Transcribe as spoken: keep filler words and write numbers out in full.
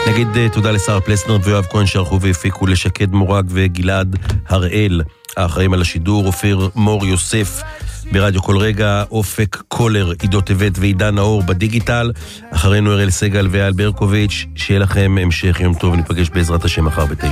נגיד תודה לשר פלסנר ויואב כהן שערכו והפיקו, לשקד מורג וגלעד הראל האחראים על השידור, אופיר מור יוסף ברדיו כל רגע, אופק קולר, עידו טבת ועידן נאור בדיגיטל. אחרינו אראל סגל ואייל ברקוביץ'. שיהיה לכם המשך יום טוב, ניפגש בעזרת השם מחר בתשע.